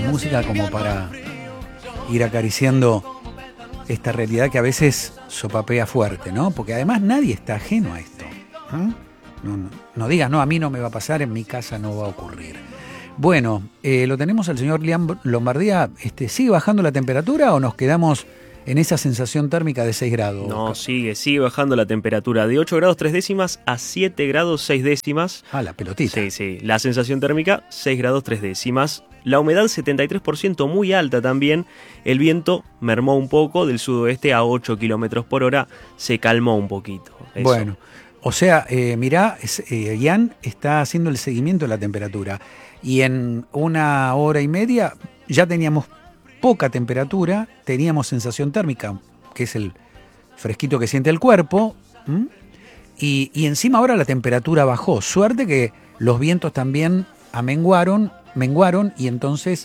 música como para ir acariciando esta realidad que a veces sopapea fuerte, ¿no? Porque además nadie está ajeno a esto. No digas, no, a mí no me va a pasar, en mi casa no va a ocurrir. Bueno, lo tenemos al señor Liam Lombardía. ¿Sigue bajando la temperatura o nos quedamos en esa sensación térmica de 6 grados? No, sigue bajando la temperatura de 8 grados 3 décimas a 7 grados 6 décimas. Ah, la pelotita. Sí. La sensación térmica 6 grados 3 décimas. La humedad 73%, muy alta también. El viento mermó un poco del sudoeste a 8 kilómetros por hora. Se calmó un poquito. Eso. Bueno, o sea, mirá, Ian está haciendo el seguimiento de la temperatura. Y en 1 hora y media ya teníamos poca temperatura, teníamos sensación térmica, que es el fresquito que siente el cuerpo, y encima ahora la temperatura bajó. Suerte que los vientos también menguaron y entonces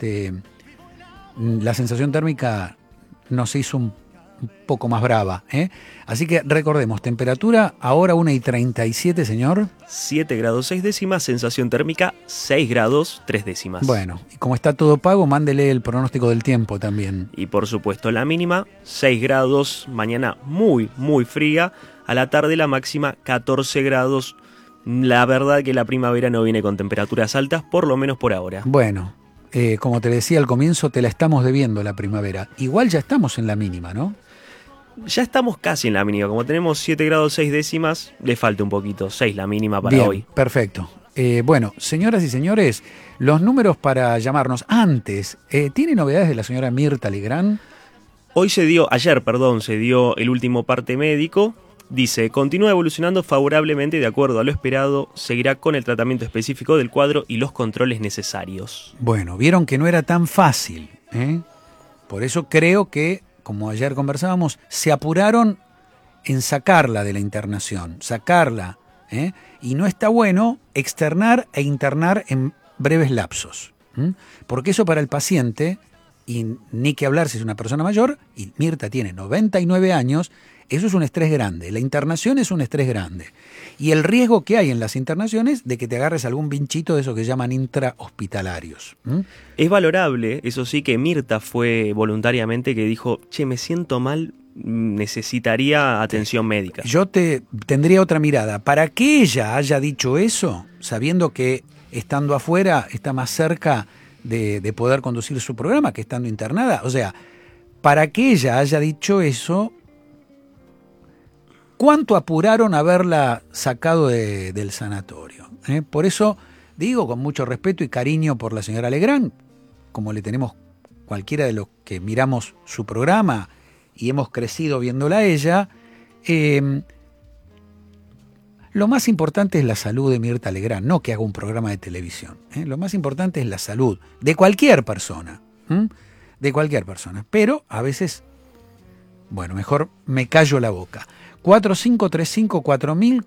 la sensación térmica nos hizo un poco más brava, ¿eh? Así que recordemos, temperatura ahora 1:37, señor. 7 grados 6 décimas, sensación térmica 6 grados 3 décimas. Bueno, y como está todo pago, mándele el pronóstico del tiempo también. Y por supuesto la mínima 6 grados, mañana muy fría, a la tarde la máxima 14 grados. La verdad que la primavera no viene con temperaturas altas, por lo menos por ahora. Bueno, como te decía al comienzo, te la estamos debiendo la primavera. Igual ya estamos en la mínima, ¿no? Ya estamos casi en la mínima, como tenemos 7 grados 6 décimas, le falta un poquito, 6 la mínima para Bien, hoy. Perfecto. Bueno, señoras y señores, los números para llamarnos antes. ¿Tiene novedades de la señora Mirta Legrand? Ayer se dio el último parte médico. Dice, continúa evolucionando favorablemente de acuerdo a lo esperado, seguirá con el tratamiento específico del cuadro y los controles necesarios. Bueno, vieron que no era tan fácil, ¿eh? Por eso creo que, como ayer conversábamos, se apuraron en sacarla de la internación, sacarla, ¿eh? Y no está bueno externar e internar en breves lapsos, porque eso para el paciente, y ni que hablar si es una persona mayor, y Mirta tiene 99 años, eso es un estrés grande. La internación es un estrés grande. Y el riesgo que hay en las internaciones de que te agarres algún pinchito de eso que llaman intrahospitalarios. Es valorable, eso sí, que Mirta fue voluntariamente que dijo, me siento mal, necesitaría atención médica. Yo tendría otra mirada. Para que ella haya dicho eso, sabiendo que estando afuera está más cerca de poder conducir su programa que estando internada, o sea, para que ella haya dicho eso, ¿cuánto apuraron haberla sacado del sanatorio? Por eso digo, con mucho respeto y cariño por la señora Legrand, como le tenemos cualquiera de los que miramos su programa y hemos crecido viéndola a ella, lo más importante es la salud de Mirta Legrand, no que haga un programa de televisión. Lo más importante es la salud de cualquier persona, de cualquier persona. Pero a veces, bueno, mejor me callo la boca. 4535-4000,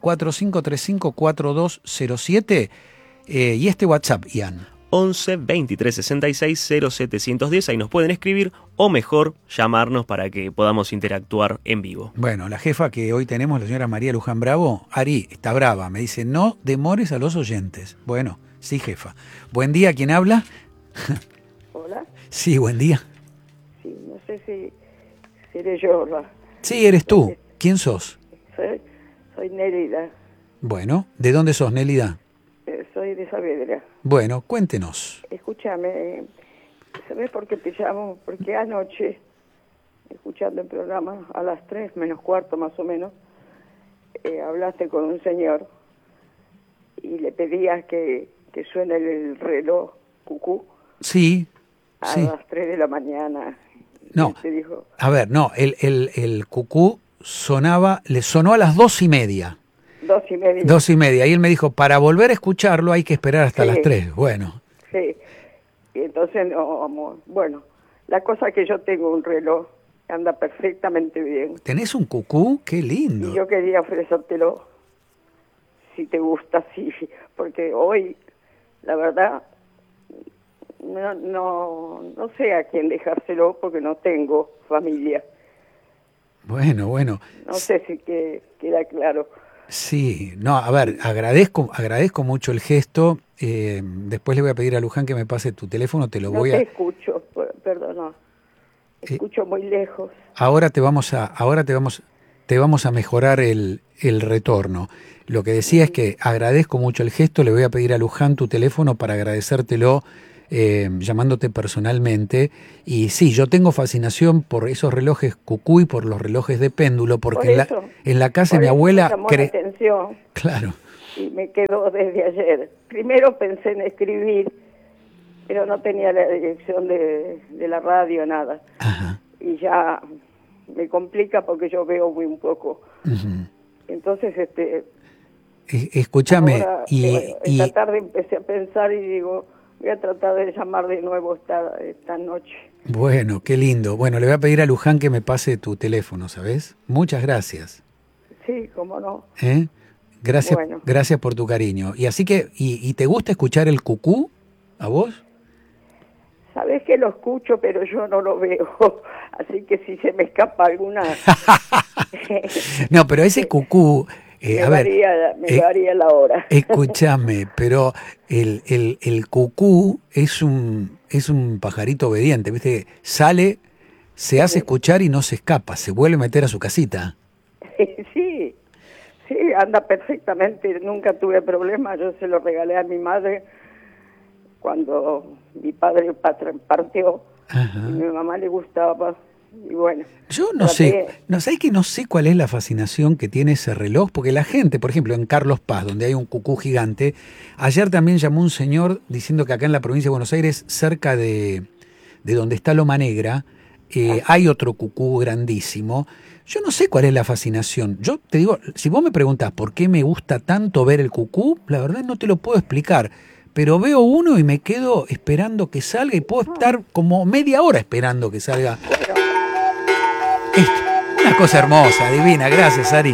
4535-4207 y este WhatsApp, Ian. 11 23 66 0710, ahí nos pueden escribir o mejor llamarnos para que podamos interactuar en vivo. Bueno, la jefa que hoy tenemos, la señora María Luján Bravo, Ari, está brava, me dice, no demores a los oyentes. Bueno, sí, jefa. Buen día, ¿quién habla? Hola. Sí, buen día. Sí, no sé si eres yo. Sí, eres tú. ¿Quién sos? Soy Nélida. Bueno, ¿de dónde sos, Nélida? Soy de Saavedra. Bueno, cuéntenos. Escúchame, ¿sabes por qué te llamo? Porque anoche, escuchando el programa, a las 3 menos cuarto más o menos, hablaste con un señor y le pedías que suene el reloj cucú. Sí, a las 3 de la mañana. No, te dijo, a ver, no, el cucú le sonó a las 2:30. 2:30. 2:30. Y él me dijo, para volver a escucharlo hay que esperar hasta las 3. Bueno. Sí. Y entonces, no, bueno, la cosa es que yo tengo un reloj que anda perfectamente bien. ¿Tenés un cucú? ¡Qué lindo! Y yo quería ofrecértelo, si te gusta, sí, porque hoy, la verdad, no sé a quién dejárselo porque no tengo familia. Bueno. No sé si queda claro. Sí, no, a ver, agradezco mucho el gesto. Después le voy a pedir a Luján que me pase tu teléfono, te lo No voy te a... escucho, perdona. Escucho muy lejos. Ahora te vamos a mejorar el retorno. Lo que decía es que agradezco mucho el gesto, le voy a pedir a Luján tu teléfono para agradecértelo llamándote personalmente. Y sí, yo tengo fascinación por esos relojes cucú y por los relojes de péndulo, porque en la casa de mi abuela... Me llamó la atención. Claro. Y me quedó desde ayer. Primero pensé en escribir, pero no tenía la dirección de la radio, nada. Ajá. Y ya me complica porque yo veo muy un poco. Uh-huh. Entonces, escúchame, ahora, esta tarde empecé a pensar y digo, voy a tratar de llamar de nuevo esta noche. Bueno, qué lindo. Bueno, le voy a pedir a Luján que me pase tu teléfono, ¿sabes? Muchas gracias. Sí, cómo no. Gracias, bueno. Gracias por tu cariño. Y así que, ¿y te gusta escuchar el cucú a vos? Sabés que lo escucho, pero yo no lo veo. Así que si se me escapa alguna... No, pero ese cucú... me varía la hora. Escúchame, pero el cucú es un pajarito obediente, ¿viste? Sale, se hace escuchar y no se escapa, se vuelve a meter a su casita. Sí, anda perfectamente, nunca tuve problemas. Yo se lo regalé a mi madre cuando mi padre partió. Ajá. Y a mi mamá le gustaba. Y bueno, yo no sé cuál es la fascinación que tiene ese reloj, porque la gente, por ejemplo, en Carlos Paz, donde hay un cucú gigante, ayer también llamó un señor diciendo que acá en la provincia de Buenos Aires, cerca de donde está Loma Negra, hay otro cucú grandísimo. Yo no sé cuál es la fascinación. Yo te digo, si vos me preguntás por qué me gusta tanto ver el cucú, la verdad no te lo puedo explicar. Pero veo uno y me quedo esperando que salga y puedo estar como media hora esperando que salga. Una cosa hermosa, divina. Gracias, Ari.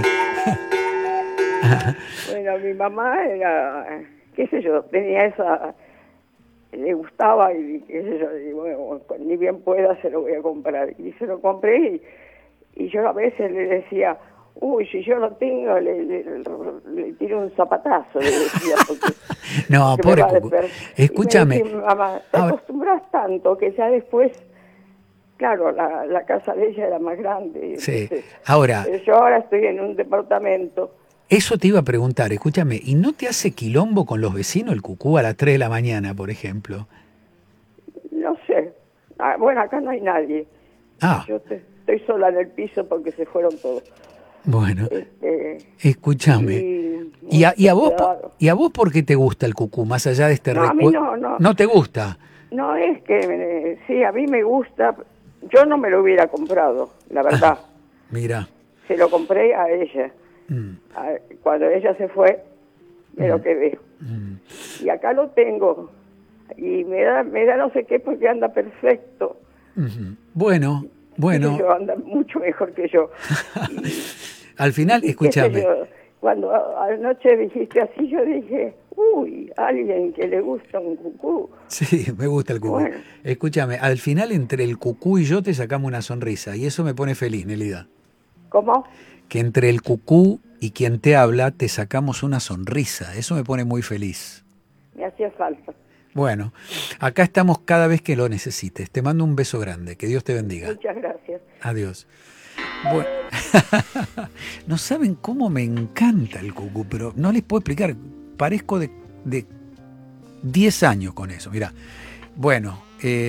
Bueno, mi mamá era, qué sé yo, tenía esa... Le gustaba y qué sé yo, y bueno, ni bien pueda se lo voy a comprar. Y se lo compré y yo a veces le decía... Uy, si yo lo tengo, le tiro un zapatazo, le decía, porque no, pobre cucú. Escúchame. Y me decía, mamá, te acostumbras tanto que ya después, claro, la casa de ella era más grande. Sí, entonces, ahora... yo ahora estoy en un departamento. Eso te iba a preguntar, escúchame, ¿y no te hace quilombo con los vecinos el cucú a las 3 de la mañana, por ejemplo? No sé. Bueno, acá no hay nadie. Yo estoy sola en el piso porque se fueron todos. Bueno, escúchame. ¿Y a vos por qué te gusta el cucú, más allá de este recuerdo? ¿No te gusta? No, es que sí, a mí me gusta. Yo no me lo hubiera comprado, la verdad. Mira. Se lo compré a ella. Cuando ella se fue, me lo quedé. Y acá lo tengo. Y me da no sé qué porque anda perfecto. Bueno. Yo anda mucho mejor que yo. Al final, escúchame. Cuando anoche dijiste así, yo dije, uy, alguien que le gusta un cucú. Sí, me gusta el cucú. Bueno. Escúchame, al final entre el cucú y yo te sacamos una sonrisa y eso me pone feliz, Nelida. ¿Cómo? Que entre el cucú y quien te habla te sacamos una sonrisa, eso me pone muy feliz. Me hacía falta. Bueno, acá estamos cada vez que lo necesites. Te mando un beso grande. Que Dios te bendiga. Muchas gracias. Adiós. Bueno, no saben cómo me encanta el cucú, pero no les puedo explicar. Parezco de 10 años con eso. Mirá. Bueno,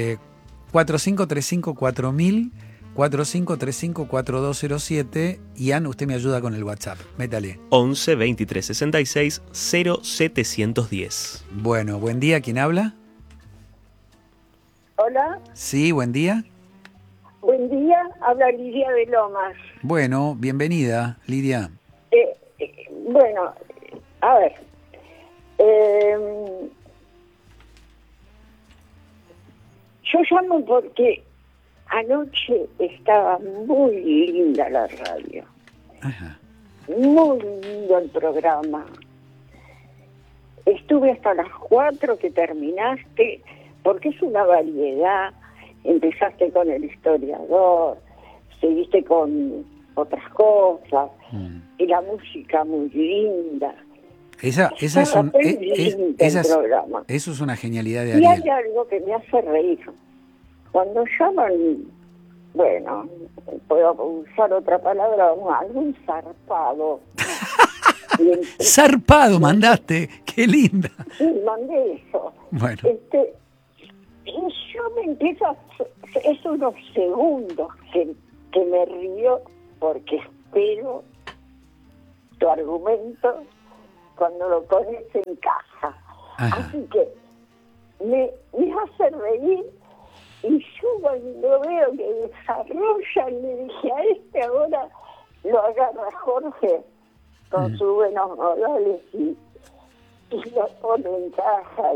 45354000, 45354207. Ian, usted me ayuda con el WhatsApp. Métale. 11 23 66 0710. Bueno, buen día. ¿Quién habla? Hola. Sí, buen día. Buen día, habla Lidia de Lomas. Bueno, bienvenida, Lidia. Bueno, a ver. Yo llamo porque anoche estaba muy linda la radio. Ajá. Muy lindo el programa. Estuve hasta las 4 que terminaste, porque es una variedad. Empezaste con el historiador, seguiste con otras cosas, y la música muy linda. Esa es un, Muy lindo el programa. eso es una genialidad de Y Ariel. hay algo que me hace reír. Cuando llaman, bueno, puedo usar otra palabra, algún zarpado. Zarpado mandaste, qué linda. Sí, mandé eso. Bueno. Y yo me empiezo, es unos segundos que me río porque espero tu argumento cuando lo pones en casa. Ajá. Así que me hace reír, y yo cuando veo que desarrollan, le dije a ahora lo agarra Jorge con sus buenos modales y lo pone en caja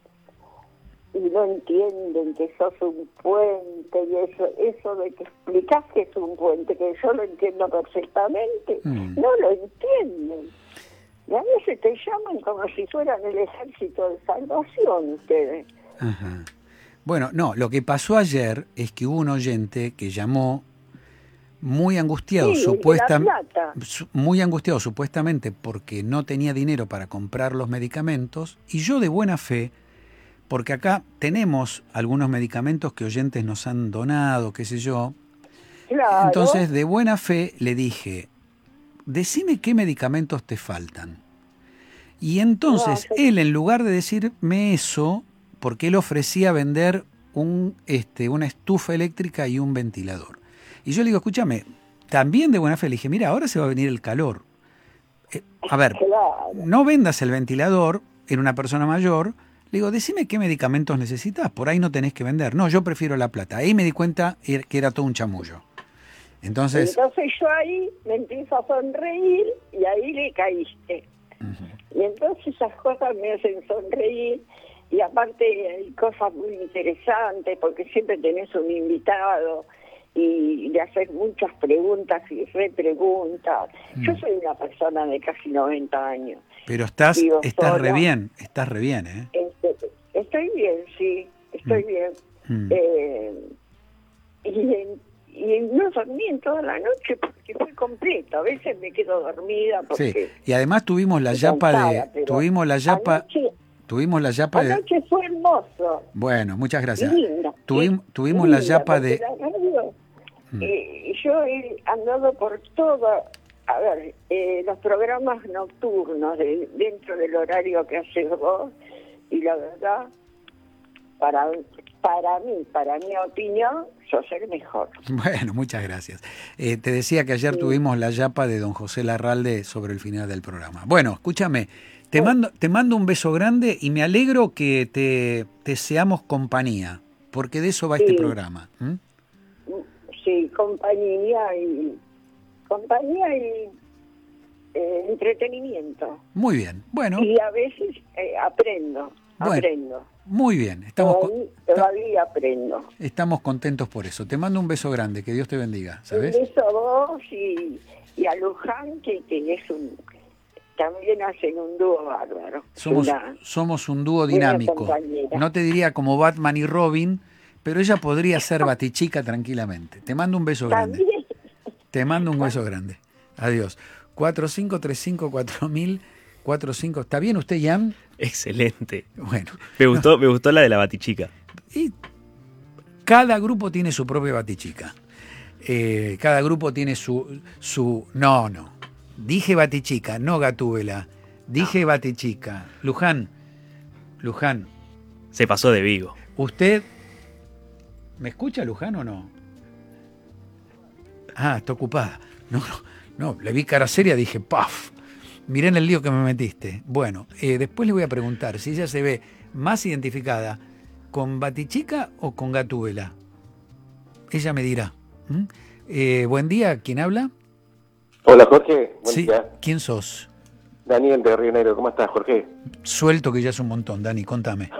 y no entienden que sos un puente, y eso de que explicás que es un puente, que yo lo entiendo perfectamente, no lo entienden. Y a veces te llaman como si fueran el ejército de salvación ustedes. Ajá. Bueno, no, lo que pasó ayer es que hubo un oyente que llamó muy angustiado, Sí, de La Plata. muy angustiado supuestamente porque no tenía dinero para comprar los medicamentos, y yo de buena fe, porque acá tenemos algunos medicamentos que oyentes nos han donado, qué sé yo. Claro. Entonces, de buena fe le dije, decime qué medicamentos te faltan. Y entonces él, en lugar de decirme eso, porque él ofrecía vender una estufa eléctrica y un ventilador. Y yo le digo, escúchame, también de buena fe le dije, mira, ahora se va a venir el calor. A ver, no vendas el ventilador en una persona mayor. Le digo, decime qué medicamentos necesitas, por ahí no tenés que vender. No, yo prefiero la plata. Ahí me di cuenta que era todo un chamullo. Entonces yo ahí me empiezo a sonreír y ahí le caíste. Y entonces esas cosas me hacen sonreír, y aparte hay cosas muy interesantes porque siempre tenés un invitado y le haces muchas preguntas y repreguntas. Yo soy una persona de casi 90 años. Pero estás re bien, ¿eh? Estoy bien, sí, estoy bien. Y no dormí en toda la noche porque fue completo. A veces me quedo dormida porque... Sí, y además tuvimos la yapa Anoche fue hermoso. Bueno, muchas gracias. Linda, tuvimos la yapa de... Yo he andado por todo, a ver, los programas nocturnos dentro del horario que haces vos, y la verdad, para mi opinión, sos el mejor. Bueno, muchas gracias. Te decía que ayer tuvimos la yapa de don José Larralde sobre el final del programa. Bueno, escúchame, te mando un beso grande y me alegro que te seamos compañía, porque de eso va este programa. Sí, compañía y entretenimiento. Muy bien, bueno. Y a veces aprendo. Muy bien, todavía aprendo. Estamos contentos por eso. Te mando un beso grande, que Dios te bendiga, ¿sabes? Un beso a vos y a Luján, que también hacen un dúo bárbaro. Somos un dúo dinámico. No te diría como Batman y Robin, pero ella podría ser Batichica tranquilamente. Te mando un beso grande. Te mando un beso grande. Adiós. 45354000 45. ¿Está bien usted, Jan? Excelente. Bueno. Me gustó la de la Batichica. Y cada grupo tiene su propia Batichica. Cada grupo tiene su... No. Dije Batichica, no Gatúbela. Dije Batichica. Luján. Se pasó de Vigo. ¿Usted me escucha, Luján, o no? Ah, está ocupada. No, le vi cara seria, dije, ¡paf! Miré en el lío que me metiste. Bueno, después le voy a preguntar si ella se ve más identificada con Batichica o con Gatúbela. Ella me dirá. Buen día, ¿quién habla? Hola, Jorge. Buen día. ¿Quién sos? Daniel de Río Negro. ¿Cómo estás, Jorge? Suelto que ya es un montón, Dani, contame.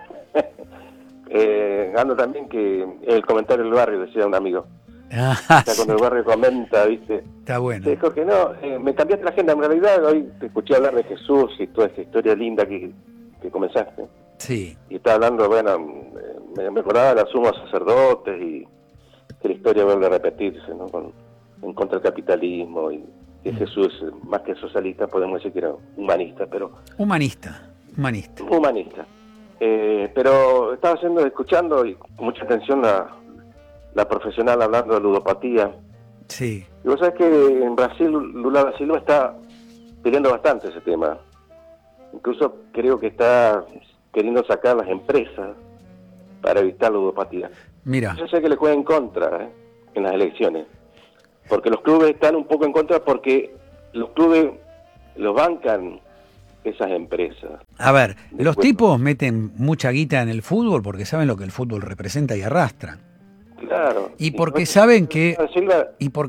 Ando también que el comentario del barrio, decía un amigo. Cuando el barrio comenta, ¿viste? Está bueno. Sí, Jorge, me cambiaste la agenda. En realidad, hoy te escuché hablar de Jesús y toda esa historia linda que comenzaste. Sí. Y estaba hablando, me acordaba de los sumos sacerdotes y que la historia vuelve a repetirse, ¿no? Con en contra del capitalismo, y que Jesús, más que socialista, podemos decir que era humanista, pero... Humanista. Humanista. Pero estaba escuchando y con mucha atención la profesional hablando de ludopatía. Sí. Y vos sabés que en Brasil Lula da Silva está peleando bastante ese tema. Incluso creo que está queriendo sacar las empresas para evitar la ludopatía. Mira. Yo sé que le juega en contra en las elecciones, porque los clubes están un poco en contra porque los clubes los bancan esas empresas. A ver, los Después, tipos meten mucha guita en el fútbol porque saben lo que el fútbol representa y arrastra. claro. Y porque saben que Silva,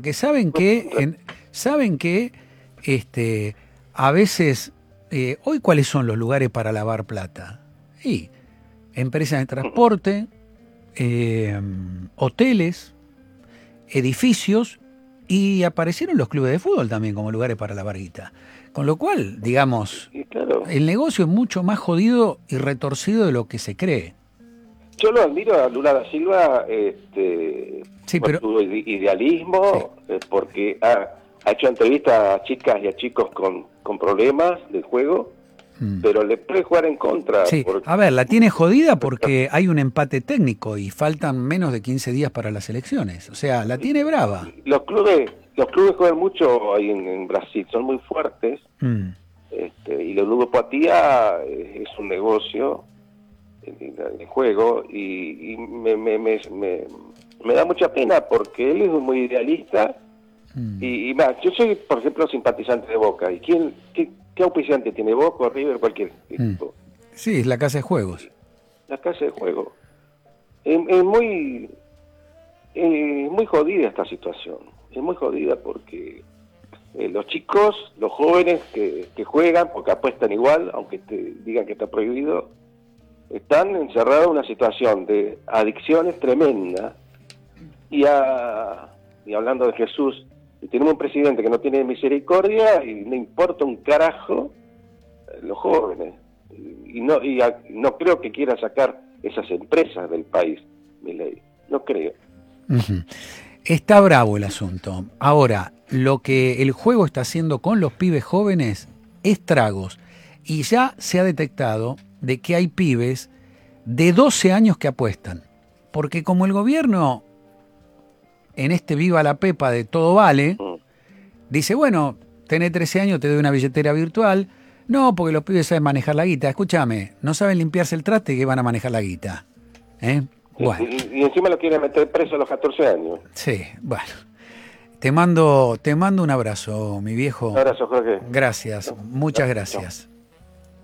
saben que a veces hoy ¿cuáles son los lugares para lavar plata? Y empresas de transporte, hoteles, edificios, y aparecieron los clubes de fútbol también como lugares para lavar guita. Con lo cual, digamos, claro. el negocio es mucho más jodido y retorcido de lo que se cree. Yo lo admiro a Lula da Silva Sí, por pero su idealismo, porque ha hecho entrevistas a chicas y a chicos con problemas del juego, pero le puede jugar en contra. sí, a ver, la tiene jodida porque hay un empate técnico y faltan menos de 15 días para las elecciones. O sea, la tiene brava. Los clubes juegan mucho ahí en Brasil, son muy fuertes, y la ludopatía es un negocio en juego, y me da mucha pena porque él es muy idealista, y más, yo soy, por ejemplo, simpatizante de Boca, y ¿qué auspiciante tiene Boca o River, cualquier equipo? Sí, es la casa de juegos. La casa de juego. Es muy jodida esta situación. Es muy jodida porque los chicos, los jóvenes que juegan, porque apuestan igual, aunque te digan que está prohibido, están encerrados en una situación de adicciones tremenda. Y hablando de Jesús, tenemos un presidente que no tiene misericordia y no importa un carajo los jóvenes. Y no creo que quiera sacar esas empresas del país, Milei. No creo. Está bravo el asunto. Ahora, lo que el juego está haciendo con los pibes jóvenes es tragos. Y ya se ha detectado de que hay pibes de 12 años que apuestan. Porque como el gobierno, en este viva la pepa de todo vale, dice, bueno, tenés 13 años, te doy una billetera virtual. No, porque los pibes saben manejar la guita. Escúchame, no saben limpiarse el traste que van a manejar la guita. Bueno. Y encima lo quieren meter preso a los 14 años. Sí, bueno. Te mando un abrazo, mi viejo. Un abrazo, Jorge. Gracias, muchas gracias.